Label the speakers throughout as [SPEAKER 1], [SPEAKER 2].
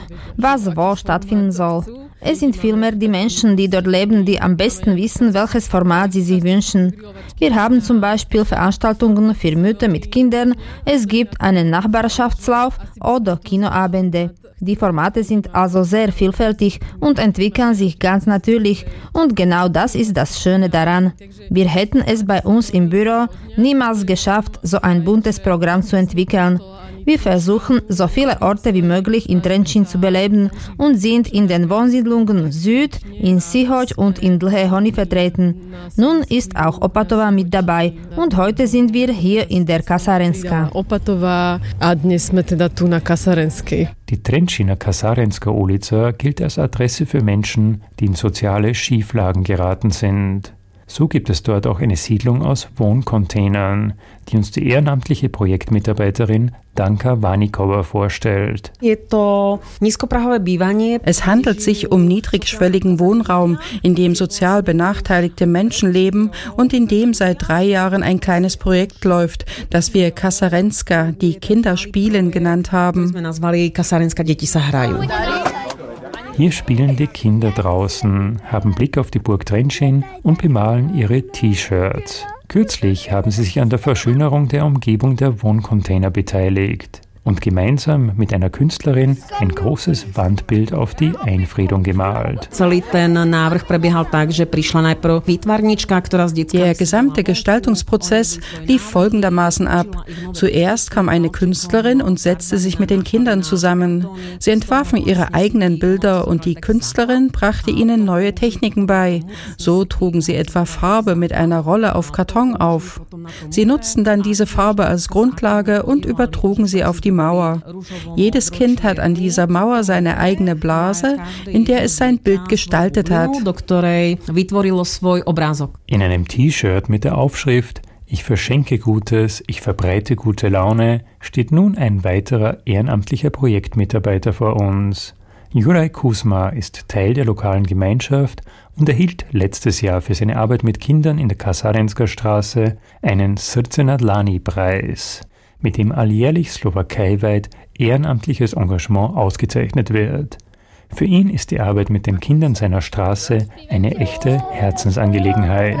[SPEAKER 1] was wo stattfinden soll. Es sind vielmehr die Menschen, die dort leben, die am besten wissen, welches Format sie sich wünschen. Wir haben zum Beispiel Veranstaltungen für Mütter mit Kindern, es gibt einen Nachbarschaftslauf oder Kinoabende. Die Formate sind also sehr vielfältig und entwickeln sich ganz natürlich und genau das ist das Schöne daran. Wir hätten es bei uns im Büro niemals geschafft, so ein buntes Programm zu entwickeln. Wir versuchen, so viele Orte wie möglich in Trenčín zu beleben und sind in den Wohnsiedlungen Süd, in Sihoč und in Dlhé Hony vertreten. Nun ist auch Opatova mit dabei und heute sind wir hier in der Kasarenská.
[SPEAKER 2] Opatova a dnes sme teda tu na Kasarenskej.
[SPEAKER 3] Die Trenčíner Kasarenská ulica gilt als Adresse für Menschen, die in soziale Schieflagen geraten sind. So gibt es dort auch eine Siedlung aus Wohncontainern, die uns die ehrenamtliche Projektmitarbeiterin Danka Vanikova vorstellt.
[SPEAKER 4] Es handelt sich um niedrigschwelligen Wohnraum, in dem sozial benachteiligte Menschen leben und in dem seit 3 Jahren ein kleines Projekt läuft, das wir Kasarenska, die Kinder spielen, genannt haben.
[SPEAKER 3] Hier spielen die Kinder draußen, haben Blick auf die Burg Trenčín und bemalen ihre T-Shirts. Kürzlich haben sie sich an der Verschönerung der Umgebung der Wohncontainer beteiligt und gemeinsam mit einer Künstlerin ein großes Wandbild auf die Einfriedung gemalt.
[SPEAKER 4] Der gesamte Gestaltungsprozess lief folgendermaßen ab. Zuerst kam eine Künstlerin und setzte sich mit den Kindern zusammen. Sie entwarfen ihre eigenen Bilder und die Künstlerin brachte ihnen neue Techniken bei. So trugen sie etwa Farbe mit einer Rolle auf Karton auf. Sie nutzten dann diese Farbe als Grundlage und übertrugen sie auf die Mauer. Jedes Kind hat an dieser Mauer seine eigene Blase, in der es sein Bild gestaltet hat.
[SPEAKER 3] In einem T-Shirt mit der Aufschrift „Ich verschenke Gutes, ich verbreite gute Laune“ steht nun ein weiterer ehrenamtlicher Projektmitarbeiter vor uns. Juraj Kuzma ist Teil der lokalen Gemeinschaft und erhielt letztes Jahr für seine Arbeit mit Kindern in der Kasarenská Straße einen Srdce na dlani-Preis, mit dem alljährlich slowakeiweit ehrenamtliches Engagement ausgezeichnet wird. Für ihn ist die Arbeit mit den Kindern seiner Straße eine echte Herzensangelegenheit.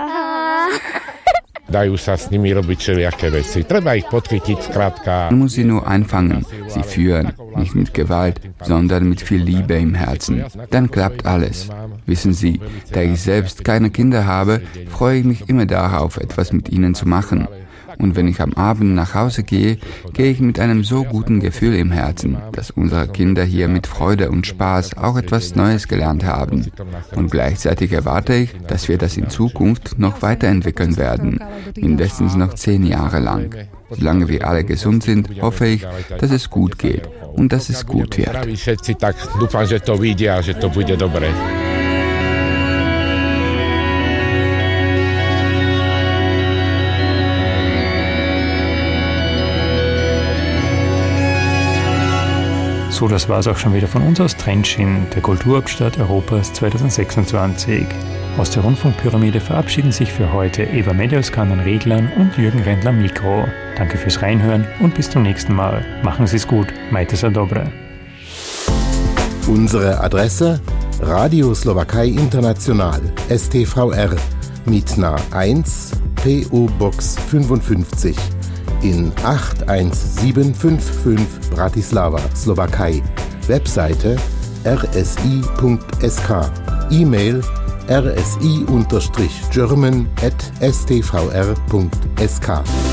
[SPEAKER 5] Man muss sie nur einfangen, sie führen, nicht mit Gewalt, sondern mit viel Liebe im Herzen. Dann klappt alles. Wissen Sie, da ich selbst keine Kinder habe, freue ich mich immer darauf, etwas mit ihnen zu machen. Und wenn ich am Abend nach Hause gehe, gehe ich mit einem so guten Gefühl im Herzen, dass unsere Kinder hier mit Freude und Spaß auch etwas Neues gelernt haben. Und gleichzeitig erwarte ich, dass wir das in Zukunft noch weiterentwickeln werden, mindestens noch 10 Jahre lang. Solange wir alle gesund sind, hoffe ich, dass es gut geht und dass es gut wird.
[SPEAKER 3] So, das war es auch schon wieder von uns aus Trenčín, der Kulturhauptstadt Europas 2026. Aus der Rundfunkpyramide verabschieden sich für heute Eva Medelskan an Reglern und Jürgen Rendler am Mikro. Danke fürs Reinhören und bis zum nächsten Mal. Machen Sie es gut. Majte sa dobre.
[SPEAKER 6] Unsere Adresse: Radio Slowakei International, STVR, Mítna 1, PO Box 55. In 81755 Bratislava, Slowakei. Webseite rsi.sk. E-Mail rsi-german@stvr.sk.